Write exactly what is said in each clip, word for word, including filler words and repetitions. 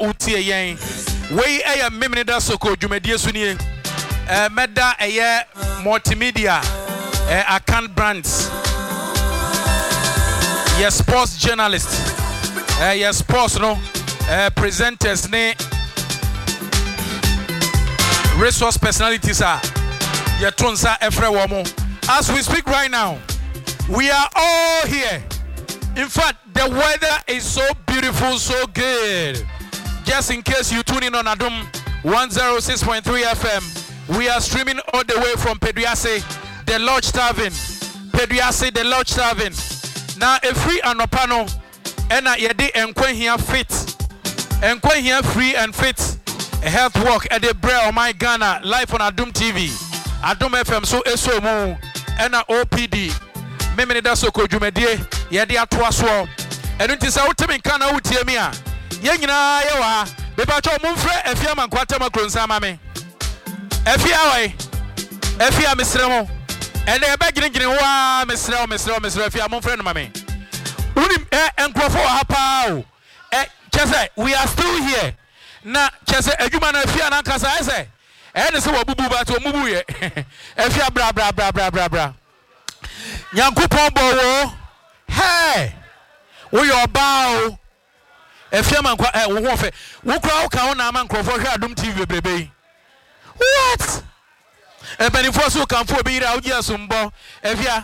utie yen. We a Meminida Soko Jumedie Sunie. Uh, Meda a year multimedia. Uh, account brands. Yes, sports journalist. Uh, yes, sports no. Uh, presenters ne. Resource personalities are. Yatunsa Efre Womo. As we speak right now, we are all here. In fact, the weather is so beautiful, so good. Just in case you tune in on Adum one oh six point three F M, we are streaming all the way from Peduase, the Lodge Tavern. Peduase, the Lodge Tavern. Now, a free anopano, and a yedi enkwen here fit. Enkwen here free and fit. A health walk at the Brea of my Ghana, live on Adum T V. Adum F M, so S O M, and a O P D. Meminida Soko Jumedie, yedi atwaswo. And it is out to me, Kana Utiemia. Yangina, Yawa, Bebacho Mumfre, Efia Manquatama Cronsama. Efia, Efia Mistremo, and they're begging in one, Miss Rel, Miss Rel, Miss Refia, Mumfriend, Mammy. Unim and Crofo Hapao. Chese, we are still here. Na, Chese, a human Efia Nankasa, I say. And it's a bubu to Mubu. Efia bra bra bra bra bra bra. Yanku Pombo, hey, we are bow. Efia man, eh, we want to. We crowd count na man Crofo Adum T V, baby. What? A beneficial come for be out here, Sumbo. Efia,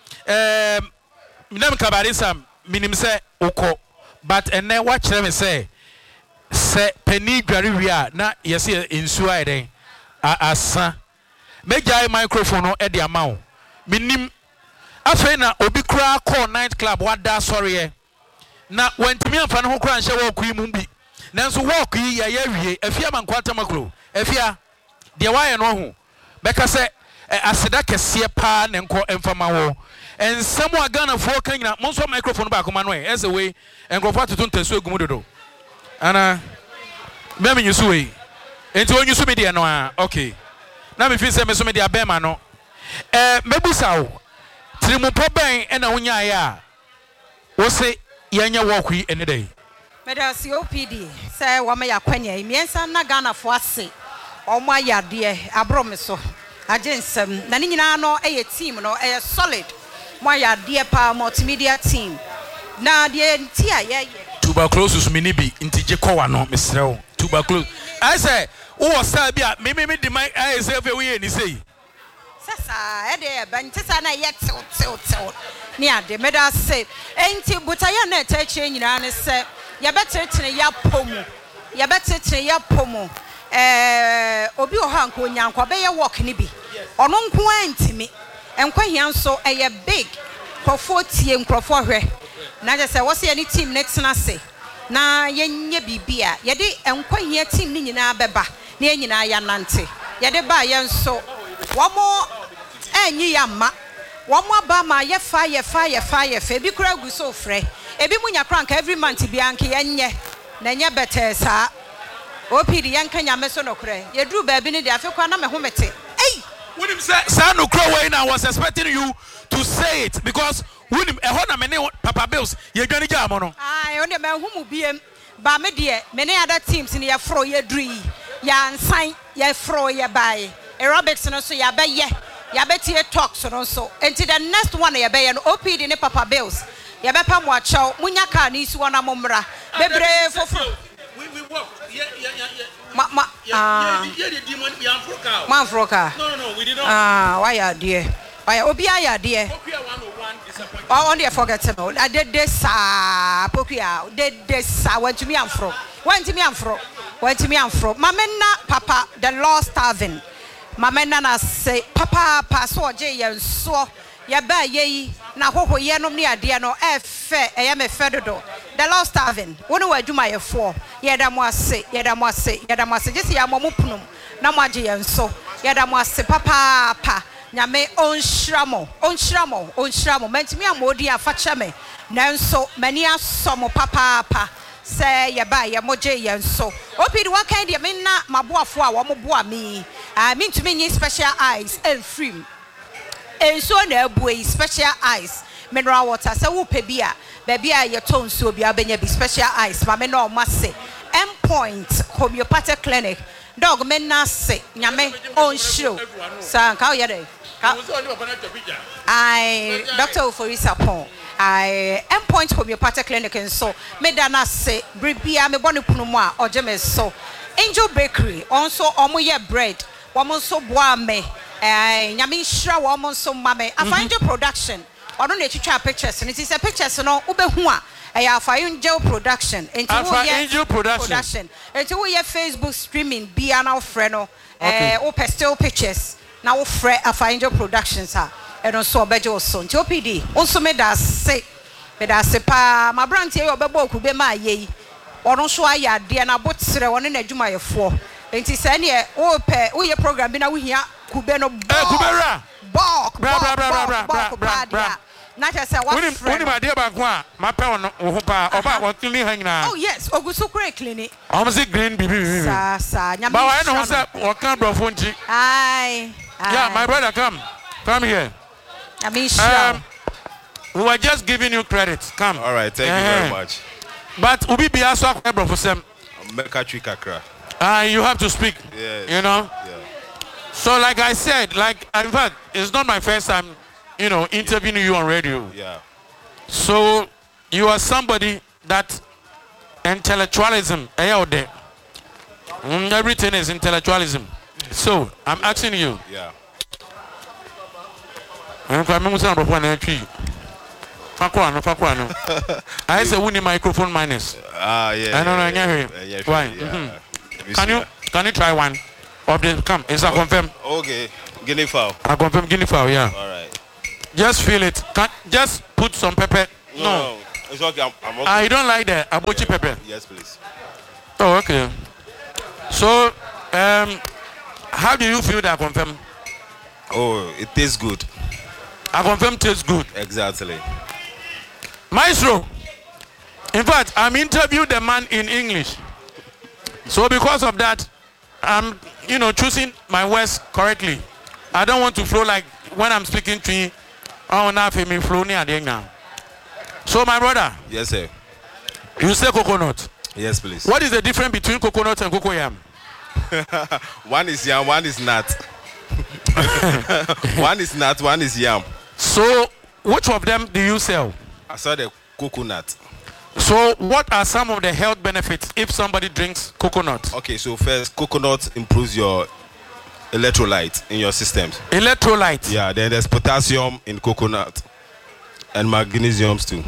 um, Minam Cabarisam, minim say, Oko, but and then watch them say, say, Penny Garivia, not yes, in Sweden, asa. Make your microphone at the amount. Minim, Afena, Obikra, call nightclub, what da sorry. Now, when to me and Fan Hokran shall walk, we mumbi. Nanso walk ye, ya, ye, a fear man quantum macro, a fear. Dear why and who? Becca said, Asadaka see pan and call Enfamawo. And someone gonna forking out most of microphone back on my way, as a way, and go far to do so good. Anna, maybe you sway. And to you media no, okay. Now, if you say Miss Media Bemano, eh, maybe so. Trimu Poben and a Unya, was say, Yanya walk any day. Madam C O P D, say, Wamaya Quenya, Miensa Nagana for say. Oh my dear, Abromiso. Agensum, Nanina no a team no a solid. My dear pa multimedia team. Na dear tia ye. Tuberculosis minibi into Jekoano, Miss Row. Tuberculosis. I say, oh, Sabia, maybe me the mic I say away and he say. Sasa, Ede, Bantisana yet so so so. Near the meda say, ain't you but I am not touching and say, ya better to ya pomo. Ya better to ya pomo. Eh, obi ohanko nyanko be ye work ni bi ono nko antimi enko hian so eye big crofo tie nkrofo hwe na je se wo se ni team ne tena se na yenye bibia ye de enko hia team ni nyina beba na nyina ya nante ye de ba ye nso wo mo enyi ya ma wo mo ba ma ye fa ye fa ye fa ye fa bi kura gu so frɛ ebi munya crank every month bi anke yenye na nye better sa O P D yanka nyame so nokre ye dru baabi ne de afekwa na me ho mete ei Wonim say sa nokre way na was expecting you to say it because wonim e ho na me ne Papa Bills ye dwani gya mo no ai o ne me hu mu biem ba me de me ne other teams ne ye fro ye dru yi ya nsan ye fro ye bai aerobics no so ya be ye ya be tie talks no so enti the next one ye be ye no O P D ne Papa Bills ye be pa mo achaw munya ka na isi wona mo mra bebre foforo we we work yeah yeah yeah yeah ma ma ah yeah the demon be Africa man froka no no no we did not ah why are there why obi are there Pokia one oh one disappointed oh on there forget no I did this sa Pokia did this sa went to me am fro went to me am fro went to me am fro mamena papa the lost starving mamena na say papa pa so je yen so ya ba ye na hoho ye no ne ade no e fe e ya me fe dodo the lost starving wonu wadwuma ye fo ye da mo ase ye da mo ase ye da mo ase jesi ya mo punum na mo age ye nso ye da mo ase papa pa nyame onhiramo onhiramo onhiramo mentimi amodi afa cheme nanso mani asomo papa pa say ye ba ye moje ye nso opidi wa kan de me na maboafo a wo mo boa me ah me ntumi nyi special eyes and free and so na boy special eyes mineral water say wo pe bia ba bia ye ton so bia benya bi special eyes ma me no ma se Endpoint Homeopathic Clinic. Dog men na say nyame on show. Sa ka yede. I Doctor Oforisa Pon. I Endpoint Homeopathic Clinic and so me da na say bribia me bonu punu mu a oje me so. Angel Bakery also omo ye bread. Womo so boa me. Eh nyame hira womo so mame. Afa Angel Production. Ono na twitwa pictures. It is a pictures no ubehu a Afa Angel Production. Afa Angel Production. Production. Enti wo ye Facebook streaming bia na ofre no. Eh wo still pictures. Na wo frɛ Afa Angel Productions ha. Eno so obeje oso. Nti O P D. Onso me da se. Me da se pa ma brand ye obebo okube ma ye. Ono so aya de na botsere woni na adwuma ye fo. Enti se ne wo pe wo ye program bi na wo hia kube no. Eh kubera. Bok. Bra bra bra bra bra bra bra. Na just say what friend. Woni ma de ba ko a ma pe ono ho pa oba wo clean ha nyina. Oh yes, ogusu kure clean. Am say green bibi bibi. Sa sa nyame. Ba wa no say wo kan brofo nti. Ai. Yeah, my brother come. Come here. Um, we were just giving you credit. Come. All right, thank uh, you very much. But Ubi Biaso Brofusem. Ah, you have to speak. Yes. You know? Yeah. So like I said, like in fact, it's not my first time, you know, interviewing you on radio. Yeah. So you are somebody that intellectualism, everything is intellectualism. So I'm asking you. Yeah. I'm coming to the tree. Fakwano, Fakwano. I say, we need microphone minus. Ah, yeah. I don't know. Yeah, yeah, Why? Yeah. Mm-hmm. Can you can you try one of the come? Is I confirm? Okay. Guinea fowl. I confirm guinea fowl. Yeah. All right. Just feel it. Can just put some pepper. No, no. It's okay. I'm, I'm okay. I don't like the abochi yeah. pepper. Yes, please. Oh, okay. So, um, how do you feel that I confirm? Oh, it tastes good. I confirm tastes good. Exactly. Maestro, in fact, I'm interviewing the man in English. So because of that, I'm, you know, choosing my words correctly. I don't want to flow like when I'm speaking to you. Oh, now me flow near now. So my brother. Yes, sir. You say coconut. Yes, please. What is the difference between coconut and cocoyam? One is yam, one is nut. One is nut, one is yam. So, which of them do you sell? I saw the coconut. So, what are some of the health benefits if somebody drinks coconut? Okay, so first, coconut improves your electrolyte in your systems. Electrolyte? Yeah, then there's potassium in coconut and magnesiums too.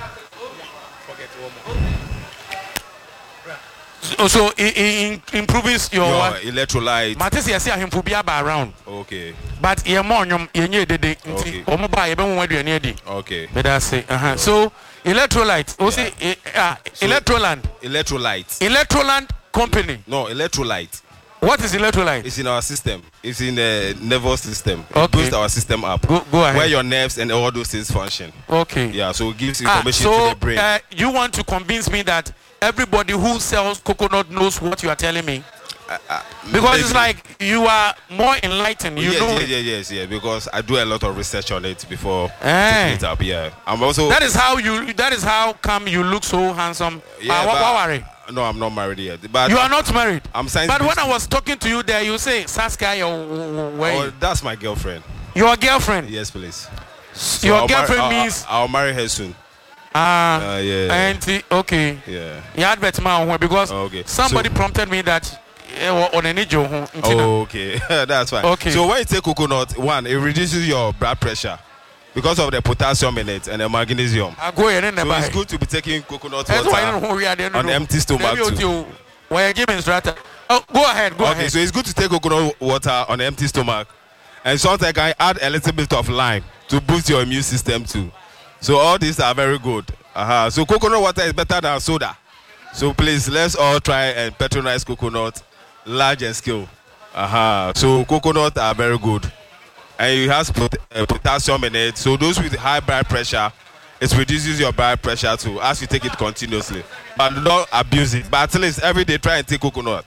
So it, it improves your, your electrolyte. Matisi yasi ahimfu bi aba around. Okay. But ye more nyom ye nye dede nti omo ba ye be won wadu ene edi. Okay. But I say uh-huh. So electrolyte, o say uh, Electroland. Electrolyte. Electroland company. No, electrolyte. What is electrolyte? It's in our system. It's in the nervous system. It okay. boosts our system up. Go, go ahead. Where your nerves and all those things function. Okay. Yeah, so it gives information ah, so, to the brain. Uh, you want to convince me that everybody who sells coconut knows what you are telling me? Uh, uh, because maybe. It's like you are more enlightened. You yes, know. Yes, yes, yes, yes. Because I do a lot of research on it before hey. taking it up. Yeah, I'm also. That is how you. That is how come you look so handsome. Yeah, uh, what, what worry? No, I'm not married yet. But you are not married. I'm science. But when I was talking to you there, you say Saskia, your way. Oh, that's my girlfriend. Your girlfriend? Yes, please. So your I'll girlfriend mar- means I'll, I'll marry her soon. Ah, uh, yeah. And okay. Yeah. You had better man because okay. somebody so, prompted me that on a nijo. Oh, okay. That's fine. Okay. So when you take coconut, one, it reduces your blood pressure because of the potassium in it and the magnesium. I go ahead and so buy. It's good to be taking coconut That's water on empty stomach too. Why give instructor? Oh, go ahead. Go okay, ahead. So it's good to take coconut water on empty stomach, and sometimes I add a little bit of lime to boost your immune system too. So all these are very good. Uh-huh. So coconut water is better than soda. So please, let's all try and patronize coconut, large and scale. Uh-huh. So coconut are very good. And it has pot- uh, potassium in it. So those with high blood pressure, it reduces your blood pressure too as you take it continuously. But don't abuse it. But at least every day try and take coconut.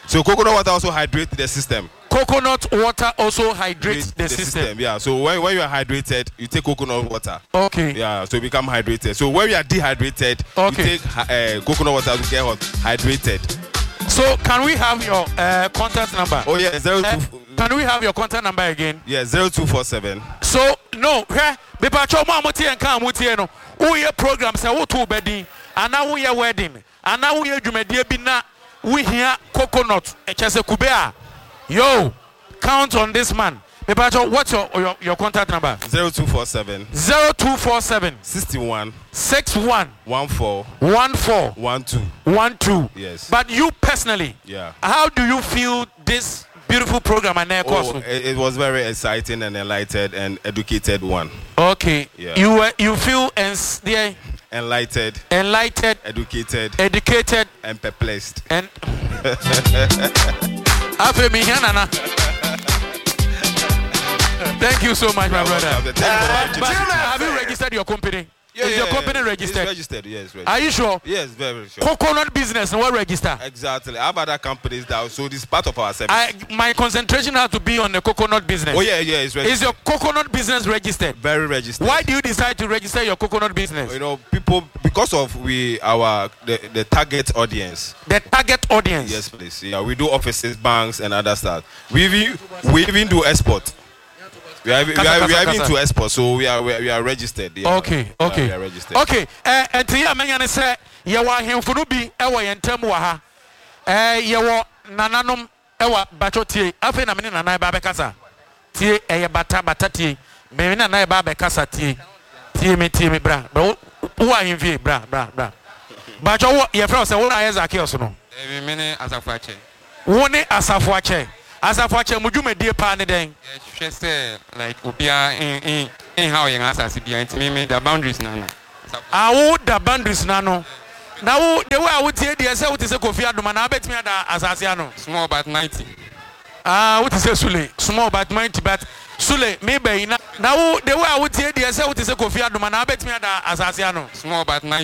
So coconut water also hydrates the system. Coconut water also hydrates the, the system. system. Yeah. So when, when you are hydrated, you take coconut water. Okay. Yeah. So you become hydrated. So when you are dehydrated, okay. you take uh, coconut water to get hot, hydrated. So can we have your uh, contact number? Oh yeah, zero uh, two. Can we have your contact number again? Yeah, zero two four seven. So no, hey, bepacho mo amuti enka amuti no. Wo ye program say wo to bedi, ana wo ye wedding, ana wo ye dwumadie bi na wo hia coconut e chese kube a. Yo, count on this man. Bepacho, what's your, your your contact number? zero two four seven. zero two four seven. sixty-one. sixty-one. fourteen. fourteen. twelve. twelve. Yes. But you personally, yeah. How do you feel this beautiful program and oh, it, it was very exciting and enlightened and educated one. Okay. Yeah. You uh, you feel ens yeah. enlightened, enlightened, educated, educated, and perplexed. And thank you so much, my brother. Uh, but have you registered your company? Yeah, Is yeah, your yeah, company yeah. registered? It's registered, yes. Registered. Are you sure? Yes, very sure. Coconut business, what register? Exactly. I have other companies that, so this is part of our service. I, my concentration has to be on the coconut business. Oh, yeah, yeah, it's registered. Is your coconut business registered? Very registered. Why do you decide to register your coconut business? You know, people, because of we, our, the, the target audience. The target audience? Yes, please. Yeah, we do offices, banks, and other stuff. We even, we even do export. We are, we are, we are even to export, so we are, we are, we are registered. Yeah. Okay, okay. Yeah, we are registered. Okay, uh, and here I say, you are here for Nubi, Ewa Yentemuaha. Eh, you are Nananum, Ewa Bachoti, Afin Amin and I Babacasa. Tie, a bata batati, Mena and I Babacasa tea. Tie me, tie me, bra. But who are in V, bra, bra, bra. But your friends say, what is a kiosono? Every minute as a fache. One as a fache. As a fache, Mujume dear pan then. She said, like, Upia in in in how you answer to me, the boundaries now. I would the boundaries nano. Now, the way I would say, the say, what is a coffee at the man, I bet me as Asiano. Small but ninety. Ah, what is a Sule? Small but ninety, but Sule, maybe now, the way I would say, the say, what is a coffee at the man, I bet me as Asiano. Small but ninety.